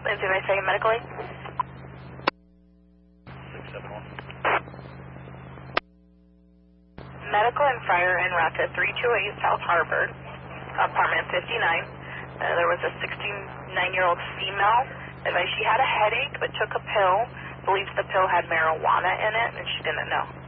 Lindsay, may I say medical aid? 671. Medical and Fire in Rata, 328 South Harvard, apartment 59. There was a 69-year-old female. Advised she had a headache but took a pill. Believes the pill had marijuana in it and she didn't know.